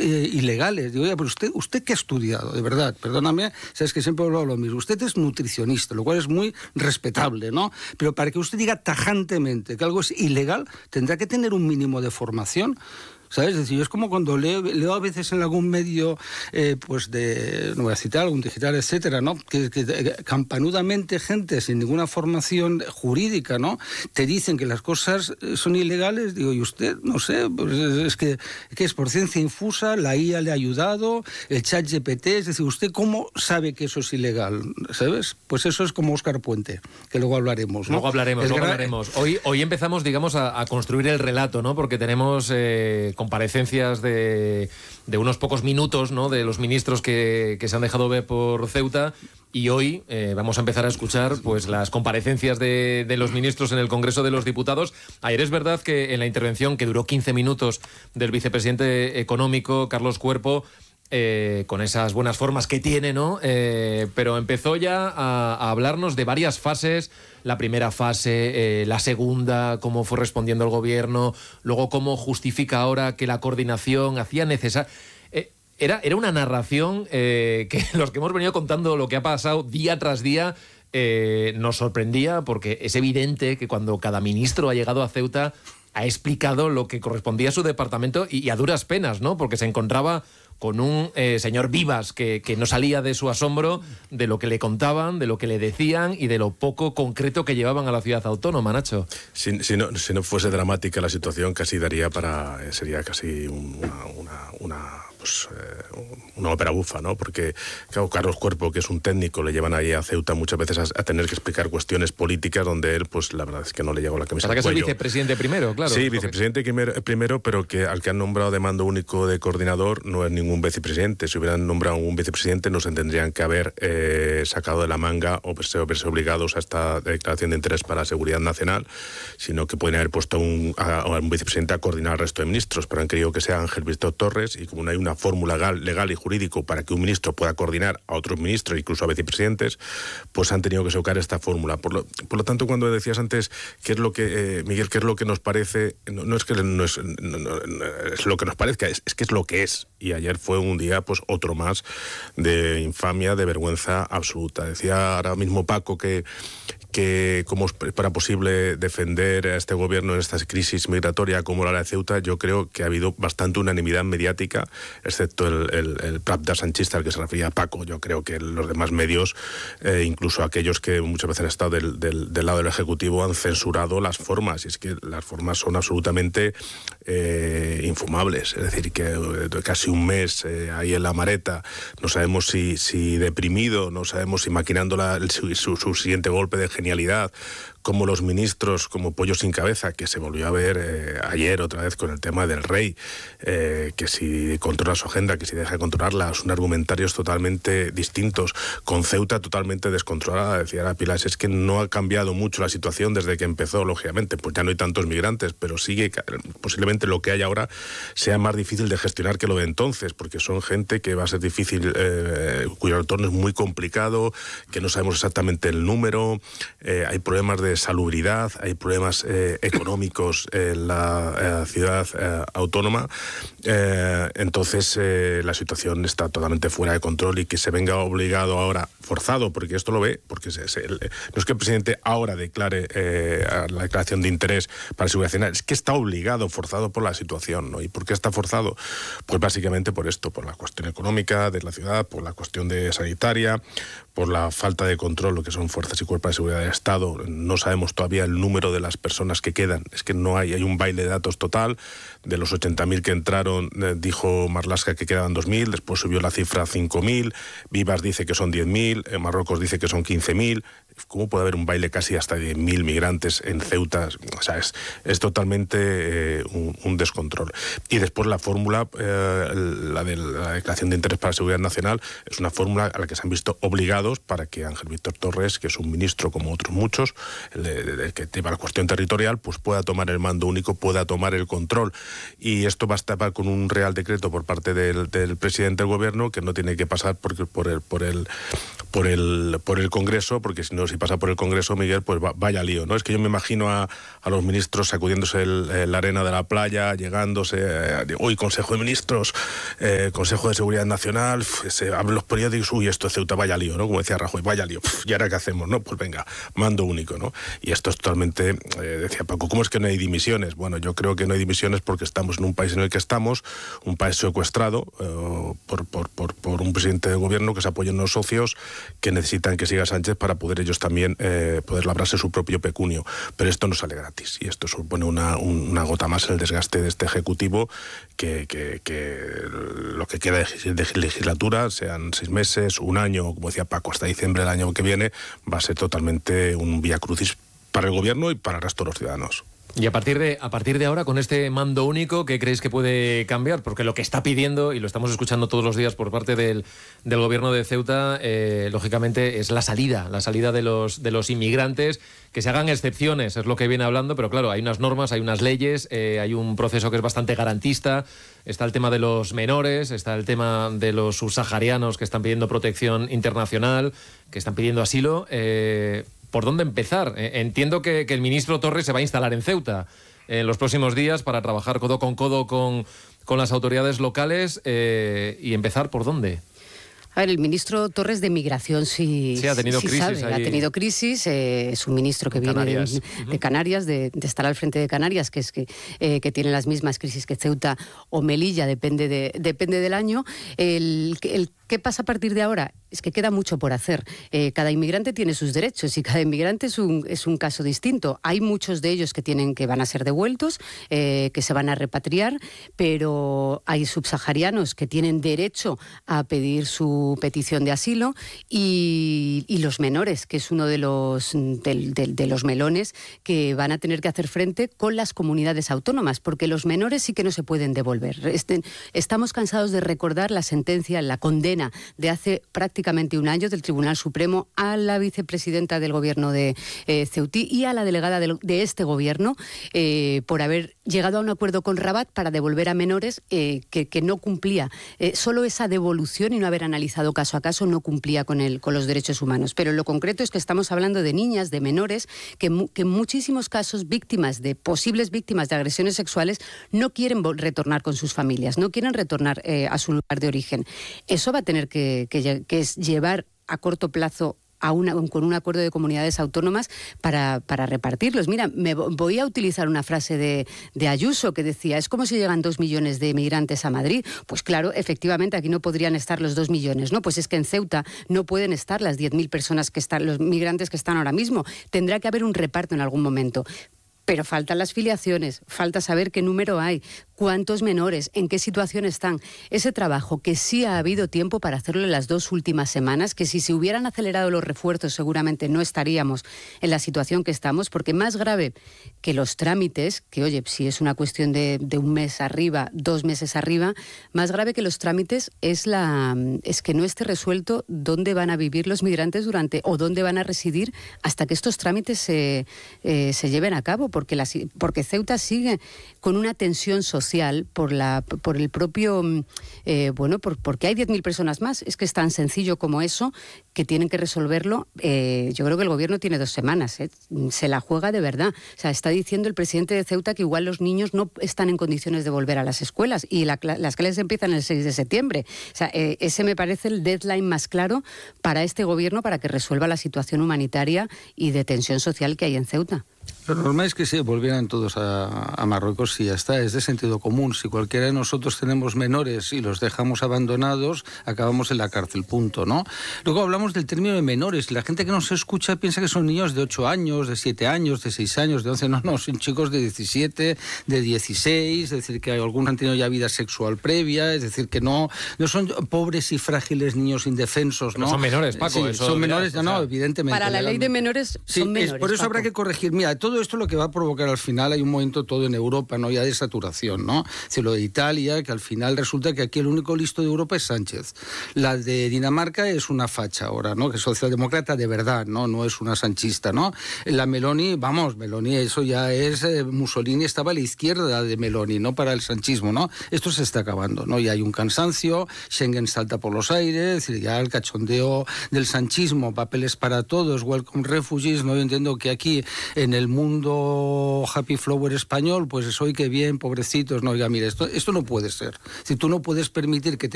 ilegales. Digo, oye, pero usted ¿qué ha estudiado? De verdad, perdóname, sabes que siempre hablo lo mismo. Usted es nutricionista, lo cual es muy respetable, ¿no? Pero para que usted diga tajantemente que algo es ilegal, tendrá que tener un mínimo de formación. ¿Sabes? Es decir, es como cuando leo a veces en algún medio, pues no voy a citar, algún digital, etcétera, ¿no? Que campanudamente gente sin ninguna formación jurídica, ¿no? Te dicen que las cosas son ilegales. Digo, y usted, no sé, pues es que es por ciencia infusa, la IA le ha ayudado, el ChatGPT, es decir, ¿usted cómo sabe que eso es ilegal? ¿Sabes? Pues eso es como Óscar Puente, que luego hablaremos, ¿no? Luego hablaremos. Hoy empezamos, digamos, a construir el relato, ¿no? Porque tenemos comparecencias de unos pocos minutos, ¿no? De los ministros que se han dejado ver por Ceuta, y hoy vamos a empezar a escuchar pues las comparecencias de los ministros en el Congreso de los Diputados. Ayer es verdad que en la intervención, que duró 15 minutos, del vicepresidente económico, Carlos Cuerpo, con esas buenas formas que tiene, ¿no? Pero empezó ya a hablarnos de varias fases. La primera fase, la segunda, cómo fue respondiendo el gobierno, luego cómo justifica ahora que la coordinación hacía necesaria. Era una narración que los que hemos venido contando lo que ha pasado día tras día nos sorprendía, porque es evidente que cuando cada ministro ha llegado a Ceuta ha explicado lo que correspondía a su departamento, y a duras penas, ¿no? Porque se encontraba con un señor Vivas que no salía de su asombro de lo que le contaban, de lo que le decían y de lo poco concreto que llevaban a la ciudad autónoma, Nacho. Si no fuese dramática la situación, casi sería casi una ópera bufa, ¿no? Porque, claro, Carlos Cuerpo, que es un técnico, le llevan ahí a Ceuta muchas veces a tener que explicar cuestiones políticas donde él, pues la verdad es que no le llegó la camisa al cuello. Para que es el vicepresidente primero, claro. Sí, vicepresidente primero, pero que al que han nombrado de mando único de coordinador no es ningún vicepresidente. Si hubieran nombrado un vicepresidente, no se tendrían que haber sacado de la manga o verse obligados a esta declaración de interés para la seguridad nacional, sino que pueden haber puesto a un vicepresidente a coordinar al resto de ministros, pero han querido que sea Ángel Víctor Torres, y como no hay una fórmula legal y jurídico para que un ministro pueda coordinar a otros ministros, incluso a vicepresidentes, pues han tenido que sacar esta fórmula. Por lo tanto, cuando decías antes qué es lo que, Miguel, qué es lo que nos parece, no es lo que nos parezca, es que es lo que es. Y ayer fue un día, pues otro más, de infamia, de vergüenza absoluta. Decía ahora mismo Paco que como para posible defender a este gobierno en esta crisis migratoria como la de Ceuta. Yo creo que ha habido bastante unanimidad mediática, excepto el Pravda sanchista al que se refería Paco. Yo creo que los demás medios, incluso aquellos que muchas veces han estado del lado del Ejecutivo, han censurado las formas, y es que las formas son absolutamente infumables. Es decir, que casi un mes ahí en la Mareta, no sabemos si deprimido, no sabemos si maquinando su siguiente golpe de genialidad, como los ministros, como pollo sin cabeza, que se volvió a ver ayer otra vez con el tema del rey, que si controla su agenda, que si deja de controlarla, son argumentarios totalmente distintos, con Ceuta totalmente descontrolada. Decía la Pilar, es que no ha cambiado mucho la situación desde que empezó, lógicamente, pues ya no hay tantos migrantes, pero sigue, posiblemente lo que hay ahora sea más difícil de gestionar que lo de entonces, porque son gente que va a ser difícil, cuyo retorno es muy complicado, que no sabemos exactamente el número, hay problemas de salubridad, hay problemas económicos en la ciudad autónoma, entonces la situación está totalmente fuera de control, y que se venga obligado ahora, forzado, porque esto lo ve, porque no es que el presidente ahora declare la declaración de interés para la seguridad nacional, es que está obligado, forzado por la situación, ¿no? ¿Y por qué está forzado? Pues básicamente por esto, por la cuestión económica de la ciudad, por la cuestión sanitaria, por la falta de control, lo que son fuerzas y cuerpos de seguridad del Estado. No sabemos todavía el número de las personas que quedan. Es que no hay un baile de datos total. De los 80.000 que entraron, dijo Marlaska que quedaban 2.000, después subió la cifra a 5.000, Vivas dice que son 10.000, Marruecos dice que son 15.000. ¿Cómo puede haber un baile casi hasta de 1.000 migrantes en Ceuta? O sea, es totalmente un descontrol. Y después la fórmula, la de la declaración de interés para la seguridad nacional, es una fórmula a la que se han visto obligados para que Ángel Víctor Torres, que es un ministro como otros muchos, que lleva la cuestión territorial, pues pueda tomar el mando único, pueda tomar el control. Y esto va a estar con un real decreto por parte del presidente del gobierno, que no tiene que pasar por por el Congreso, porque si no, si pasa por el Congreso, Miguel, pues vaya lío, ¿no? Es que yo me imagino a los ministros sacudiéndose la arena de la playa, llegándose, hoy Consejo de Ministros, Consejo de Seguridad Nacional, se abren los periódicos, esto es Ceuta, vaya lío, ¿no? Como decía Rajoy, vaya lío, ¿y ahora qué hacemos, no? Pues venga, mando único, ¿no? Y esto es totalmente, decía Paco, ¿cómo es que no hay dimisiones? Bueno, yo creo que no hay dimisiones porque estamos en un país en el que estamos, un país secuestrado por un presidente de gobierno que se apoya en los socios que necesitan que siga Sánchez para poder ellos también poder labrarse su propio pecunio. Pero esto no sale gratis y esto supone una gota más en el desgaste de este Ejecutivo que lo que queda de legislatura, sean 6 meses, un año, como decía Paco, hasta diciembre del año que viene, va a ser totalmente un vía crucis para el gobierno y para el resto de los ciudadanos. Y a partir de ahora, con este mando único, ¿qué creéis que puede cambiar? Porque lo que está pidiendo, y lo estamos escuchando todos los días por parte del gobierno de Ceuta, lógicamente es la salida de los inmigrantes, que se hagan excepciones, es lo que viene hablando, pero claro, hay unas normas, hay unas leyes, hay un proceso que es bastante garantista, está el tema de los menores, está el tema de los subsaharianos que están pidiendo protección internacional, que están pidiendo asilo. ¿Por dónde empezar? Entiendo que el ministro Torres se va a instalar en Ceuta en los próximos días para trabajar codo con las autoridades locales y empezar ¿por dónde? A ver, el ministro Torres de Migración sí ha tenido crisis. Sabe, ha tenido crisis. Es un ministro que viene de Canarias, de estar al frente de Canarias, que tiene las mismas crisis que Ceuta o Melilla, depende del año. ¿Qué pasa a partir de ahora? Es que queda mucho por hacer. Cada inmigrante tiene sus derechos y cada inmigrante es un caso distinto. Hay muchos de ellos que van a ser devueltos, que se van a repatriar, pero hay subsaharianos que tienen derecho a pedir su petición de asilo y los menores, que es uno de los melones que van a tener que hacer frente con las comunidades autónomas, porque los menores sí que no se pueden devolver. Estamos cansados de recordar la sentencia, la condena de hace prácticamente un año del Tribunal Supremo a la vicepresidenta del gobierno de Ceutí y a la delegada de este gobierno por haber llegado a un acuerdo con Rabat para devolver a menores que no cumplía. Solo esa devolución y no haber analizado caso a caso no cumplía con los derechos humanos. Pero lo concreto es que estamos hablando de niñas, de menores, que en muchísimos casos posibles víctimas de agresiones sexuales no quieren retornar con sus familias, no quieren retornar a su lugar de origen. Eso va a tener que llevar a corto plazo con un acuerdo de comunidades autónomas para repartirlos. Mira, me voy a utilizar una frase de Ayuso que decía, es como si llegan 2 millones de migrantes a Madrid. Pues claro, efectivamente, aquí no podrían estar los 2 millones, ¿no? Pues es que en Ceuta no pueden estar las 10.000 personas los migrantes que están ahora mismo. Tendrá que haber un reparto en algún momento. Pero faltan las filiaciones, falta saber qué número hay, cuántos menores, en qué situación están. Ese trabajo que sí ha habido tiempo para hacerlo en las 2 últimas semanas, que si se hubieran acelerado los refuerzos seguramente no estaríamos en la situación que estamos, porque más grave que los trámites, que oye, si es una cuestión de 1 mes arriba, 2 meses arriba, más grave que los trámites es que no esté resuelto dónde van a vivir los migrantes o dónde van a residir hasta que estos trámites se lleven a cabo, porque Ceuta sigue con una tensión social porque hay 10.000 personas más. Es que es tan sencillo como eso, que tienen que resolverlo. Yo creo que el gobierno tiene 2 semanas, se la juega de verdad. O sea, está diciendo el presidente de Ceuta que igual los niños no están en condiciones de volver a las escuelas y las clases empiezan el 6 de septiembre. O sea, ese me parece el deadline más claro para este gobierno para que resuelva la situación humanitaria y de tensión social que hay en Ceuta. Lo normal es que se volvieran todos a Marruecos y ya está, es de sentido común. Si cualquiera de nosotros tenemos menores y los dejamos abandonados, acabamos en la cárcel, punto, ¿no? Luego hablamos del término de menores. La gente que nos escucha piensa que son niños de 8 años, de 7 años, de 6 años, de 11. No, son chicos de 17, de 16, es decir, que algunos han tenido ya vida sexual previa, es decir, que no son pobres y frágiles niños indefensos, ¿no? Pero son menores, Paco. Sí, son menores, no, evidentemente. Para la ley de menores, sí, son menores. Por eso Paco. habrá que corregir. Mira, Mira, todo esto lo que va a provocar al final, hay un momento todo en Europa, ¿no? Ya de saturación, ¿no? Si lo de Italia, que al final resulta que aquí el único listo de Europa es Sánchez. La de Dinamarca es una facha ahora, ¿no? Que es socialdemócrata de verdad, ¿no? No es una sanchista, ¿no? La Meloni, vamos, Meloni, eso ya es... Mussolini estaba a la izquierda de Meloni, ¿no? Para el sanchismo, ¿no? Esto se está acabando, ¿no? Ya hay un cansancio, Schengen salta por los aires, es decir, ya el cachondeo del sanchismo, papeles para todos, welcome refugees, ¿no? Yo entiendo que aquí en el mundo happy flower español, pues hoy qué bien, pobrecitos, no, oiga, mire, esto no puede ser. Si tú no puedes permitir que te